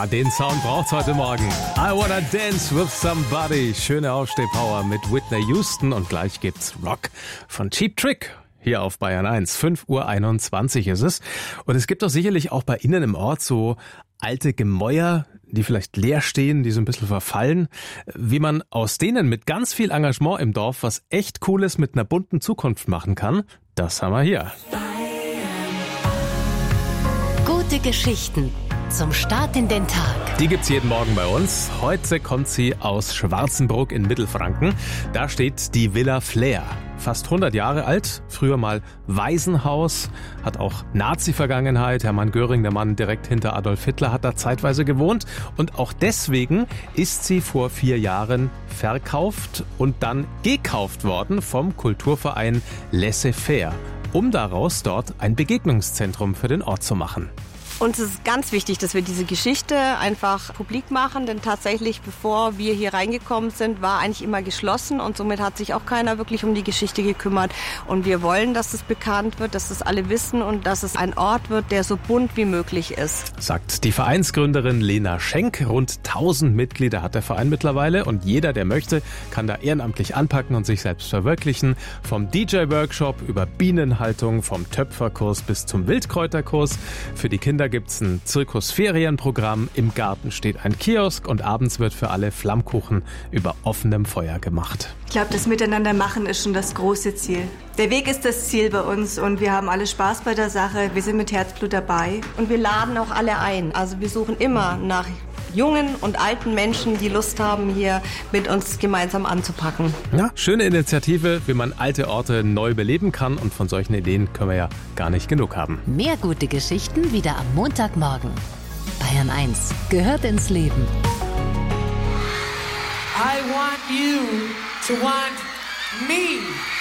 Ja, den Sound braucht's heute Morgen. I wanna dance with somebody. Schöne Aufstehpower mit Whitney Houston und gleich gibt's Rock von Cheap Trick. Hier auf Bayern 1, 5:21 ist es. Und es gibt doch sicherlich auch bei Ihnen im Ort so alte Gemäuer, die vielleicht leer stehen, die so ein bisschen verfallen. Wie man aus denen mit ganz viel Engagement im Dorf was echt Cooles mit einer bunten Zukunft machen kann, das haben wir hier. Gute Geschichten zum Start in den Tag. Die gibt's jeden Morgen bei uns. Heute kommt sie aus Schwarzenbruck in Mittelfranken. Da steht die Villa Flair. Fast 100 Jahre alt, früher mal Waisenhaus, hat auch Nazi-Vergangenheit. Hermann Göring, der Mann direkt hinter Adolf Hitler, hat da zeitweise gewohnt. Und auch deswegen ist sie vor 4 Jahren verkauft und dann gekauft worden vom Kulturverein Laissez-faire, um daraus dort ein Begegnungszentrum für den Ort zu machen. Uns ist ganz wichtig, dass wir diese Geschichte einfach publik machen, denn tatsächlich, bevor wir hier reingekommen sind, war eigentlich immer geschlossen und somit hat sich auch keiner wirklich um die Geschichte gekümmert. Und wir wollen, dass es bekannt wird, dass es alle wissen und dass es ein Ort wird, der so bunt wie möglich ist. Sagt die Vereinsgründerin Lena Schenk. Rund 1000 Mitglieder hat der Verein mittlerweile und jeder, der möchte, kann da ehrenamtlich anpacken und sich selbst verwirklichen. Vom DJ-Workshop über Bienenhaltung, vom Töpferkurs bis zum Wildkräuterkurs. Für die Kinder gibt's ein Zirkusferienprogramm, im Garten steht ein Kiosk und abends wird für alle Flammkuchen über offenem Feuer gemacht. Ich glaube, das Miteinander machen ist schon das große Ziel. Der Weg ist das Ziel bei uns und wir haben alle Spaß bei der Sache. Wir sind mit Herzblut dabei. Und wir laden auch alle ein. Also wir suchen immer nach jungen und alten Menschen, die Lust haben, hier mit uns gemeinsam anzupacken. Ja, schöne Initiative, wie man alte Orte neu beleben kann. Und von solchen Ideen können wir ja gar nicht genug haben. Mehr gute Geschichten wieder am Montagmorgen. Bayern 1 gehört ins Leben. I want you to want me.